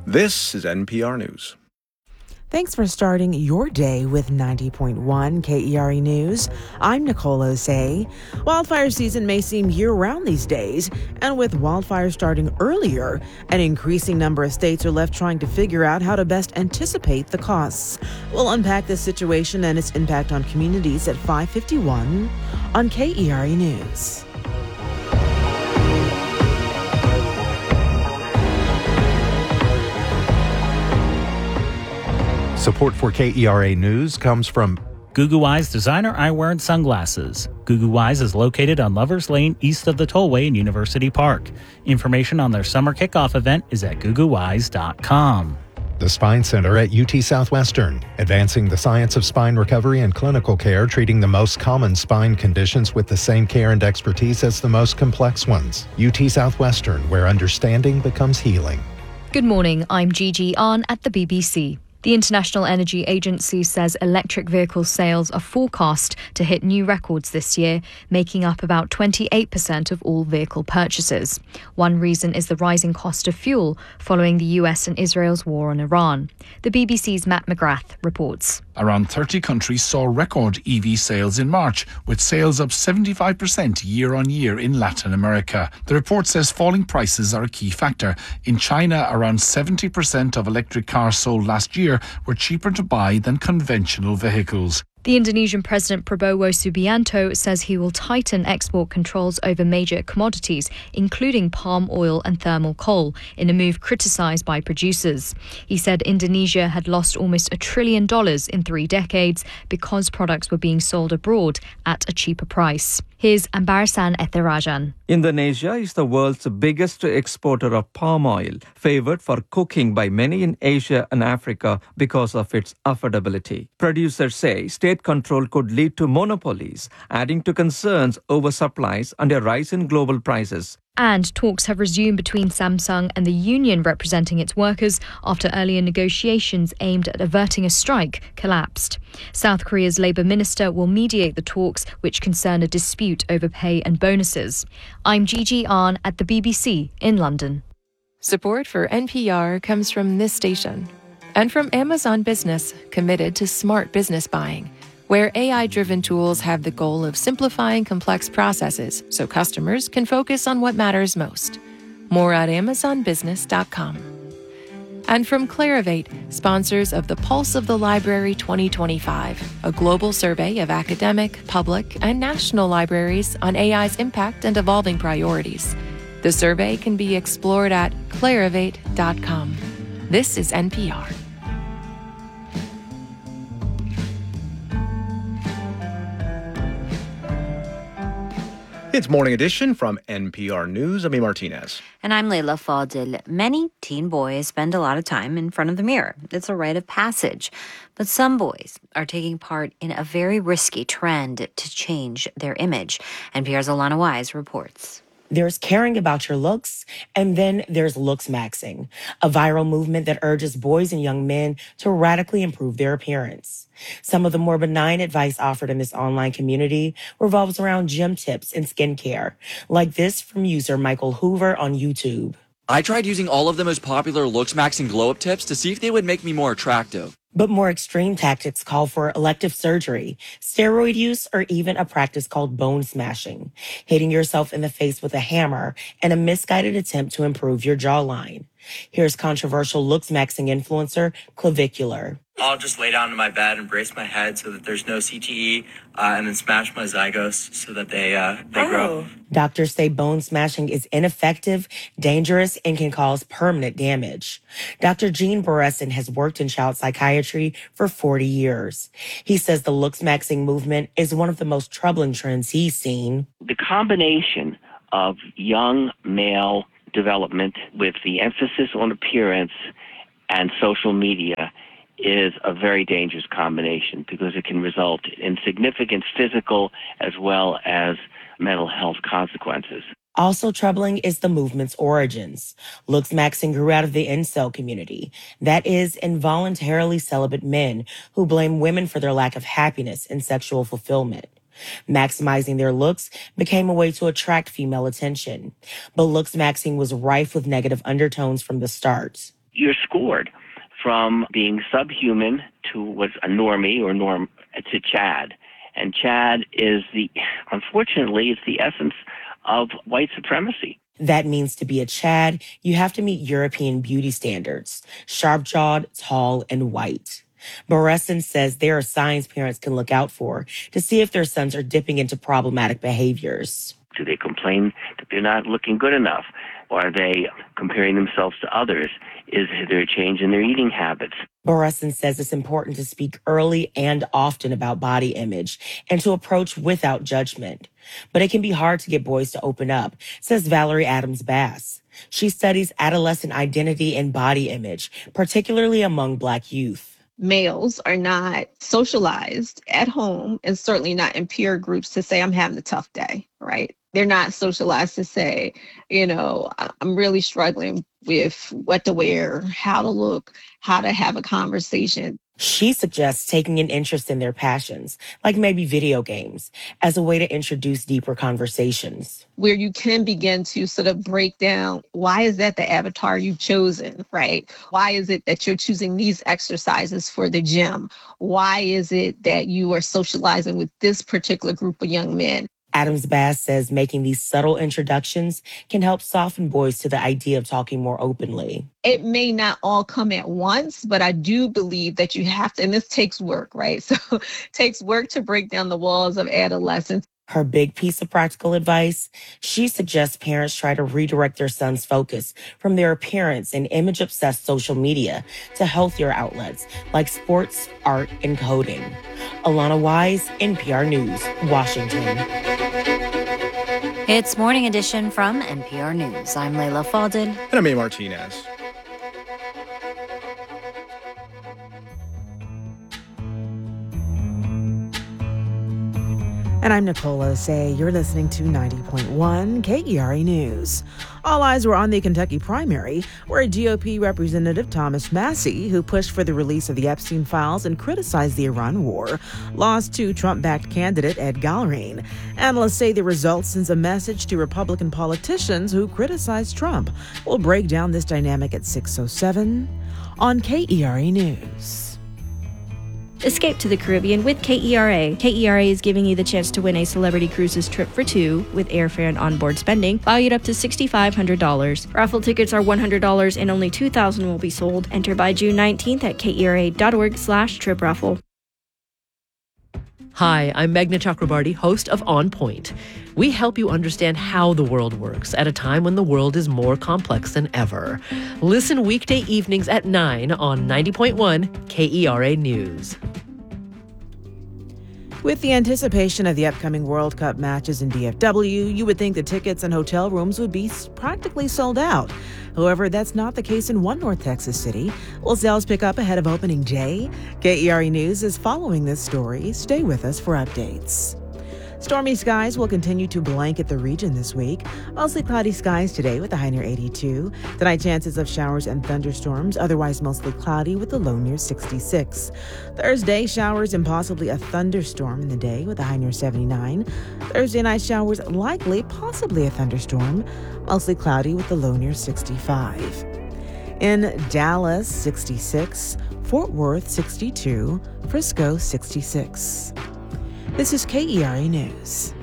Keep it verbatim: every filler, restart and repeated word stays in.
This is N P R News. Thanks for starting your day with ninety point one K E R E News. I'm Nicole Osei. Wildfire season may seem year-round these days, and with wildfires starting earlier, an increasing number of states are left trying to figure out how to best anticipate the costs. We'll unpack this situation and its impact on communities at five fifty-one on K E R E News. Support for K E R A News comes from Gugu Eyes designer eyewear and sunglasses. Gugu Eyes is located on Lovers Lane east of the Tollway in University Park. Information on their summer kickoff event is at gugu eyes dot com. The Spine Center at U T Southwestern, advancing the science of spine recovery and clinical care, treating the most common spine conditions with the same care and expertise as the most complex ones. U T Southwestern, where understanding becomes healing. Good morning, I'm Gigi Ahn at the B B C. The International Energy Agency says electric vehicle sales are forecast to hit new records this year, making up about twenty-eight percent of all vehicle purchases. One reason is the rising cost of fuel following the U S and Israel's war on Iran. The B B C's Matt McGrath reports. Around thirty countries saw record E V sales in March, with sales up seventy-five percent year on year in Latin America. The report says falling prices are a key factor. In China, around seventy percent of electric cars sold last year were cheaper to buy than conventional vehicles. The Indonesian President Prabowo Subianto says he will tighten export controls over major commodities, including palm oil and thermal coal, in a move criticised by producers. He said Indonesia had lost almost a trillion dollars in three decades because products were being sold abroad at a cheaper price. Here's Ambarasan Ethirajan. Indonesia is the world's biggest exporter of palm oil, favored for cooking by many in Asia and Africa because of its affordability. Producers say state control could lead to monopolies, adding to concerns over supplies and a rise in global prices. And talks have resumed between Samsung and the union representing its workers after earlier negotiations aimed at averting a strike collapsed. South Korea's Labour Minister will mediate the talks, which concern a dispute over pay and bonuses. I'm Gigi Ahn at the B B C in London. Support for N P R comes from this station and from Amazon Business, committed to smart business buying, where A I-driven tools have the goal of simplifying complex processes so customers can focus on what matters most. More at amazon business dot com. And from Clarivate, sponsors of the Pulse of the Library twenty twenty-five, a global survey of academic, public, and national libraries on A I's impact and evolving priorities. The survey can be explored at clarivate dot com. This is N P R. It's Morning Edition from N P R News. I'm A. Martinez. And I'm Leila Fadil. Many teen boys spend a lot of time in front of the mirror. It's a rite of passage. But some boys are taking part in a very risky trend to change their image. N P R's Alana Wise reports. There's caring about your looks, and then there's looks maxing, a viral movement that urges boys and young men to radically improve their appearance. Some of the more benign advice offered in this online community revolves around gym tips and skincare, like this from user Michael Hoover on YouTube. I tried using all of the most popular looks maxing glow up tips to see if they would make me more attractive. But more extreme tactics call for elective surgery, steroid use, or even a practice called bone smashing, hitting yourself in the face with a hammer and a misguided attempt to improve your jawline. Here's controversial looks maxing influencer Clavicular. I'll just lay down in my bed and brace my head so that there's no C T E, uh, and then smash my zygotes so that they uh, they oh. grow. Doctors say bone smashing is ineffective, dangerous, and can cause permanent damage. Doctor Gene Beresin has worked in child psychiatry for forty years. He says the looks maxing movement is one of the most troubling trends he's seen. The combination of young male development with the emphasis on appearance and social media is a very dangerous combination because it can result in significant physical as well as mental health consequences. Also troubling is the movement's origins. Looks maxing grew out of the incel community. That is, involuntarily celibate men who blame women for their lack of happiness and sexual fulfillment. Maximizing their looks became a way to attract female attention. But looks maxing was rife with negative undertones from the start. you're scored from being subhuman to what's a normie or norm to Chad. And Chad is the, unfortunately, it's the essence of white supremacy. That means to be a Chad, you have to meet European beauty standards, sharp-jawed, tall, and white. Boreson says there are signs parents can look out for to see if their sons are dipping into problematic behaviors. Do they complain that they're not looking good enough? Or are they comparing themselves to others? Is there a change in their eating habits? Boreson says it's important to speak early and often about body image and to approach without judgment. But it can be hard to get boys to open up, says Valerie Adams-Bass. She studies adolescent identity and body image, particularly among Black youth. Males are not socialized at home and certainly not in peer groups to say, I'm having a tough day, right? They're not socialized to say, you know, I'm really struggling with what to wear, how to look, how to have a conversation. She suggests taking an interest in their passions, like maybe video games, as a way to introduce deeper conversations. Where you can begin to sort of break down, why is that the avatar you've chosen, right? Why is it that you're choosing these exercises for the gym? Why is it that you are socializing with this particular group of young men? Adams-Bass says making these subtle introductions can help soften boys to the idea of talking more openly. It may not all come at once, but I do believe that you have to, and this takes work, right? So it takes work to break down the walls of adolescence. Her big piece of practical advice, she suggests parents try to redirect their son's focus from their appearance and image-obsessed social media to healthier outlets like sports, art, and coding. Alana Wise, N P R News, Washington. It's Morning Edition from N P R News. I'm Layla Faldin. And I'm A. Martinez. And I'm Nicole Osei. You're listening to ninety point one K E R A News. All eyes were on the Kentucky primary, where G O P Representative Thomas Massie, who pushed for the release of the Epstein files and criticized the Iran war, lost to Trump-backed candidate Ed Gallerine. Analysts say the result sends a message to Republican politicians who criticize Trump. We'll break down this dynamic at six oh seven on K E R A News. Escape to the Caribbean with K E R A. K E R A is giving you the chance to win a Celebrity Cruises trip for two with airfare and onboard spending, valued up to six thousand five hundred dollars. Raffle tickets are one hundred dollars and only two thousand will be sold. Enter by June nineteenth at kera.org slash trip raffle. Hi, I'm Meghna Chakrabarty, host of On Point. We help you understand how the world works at a time when the world is more complex than ever. Listen weekday evenings at nine on ninety point one K E R A News. With the anticipation of the upcoming World Cup matches in D F W, you would think the tickets and hotel rooms would be practically sold out. However, that's not the case in one North Texas city. Will sales pick up ahead of opening day? K E R A News is following this story. Stay with us for updates. Stormy skies will continue to blanket the region this week. Mostly cloudy skies today with a high near eighty-two. Tonight, chances of showers and thunderstorms, otherwise mostly cloudy with a low near sixty-six. Thursday, showers and possibly a thunderstorm in the day with a high near seventy-nine. Thursday night, showers likely, possibly a thunderstorm, mostly cloudy with a low near sixty-five. In Dallas, sixty-six. Fort Worth, sixty-two. Frisco, sixty-six. This is K E R A News.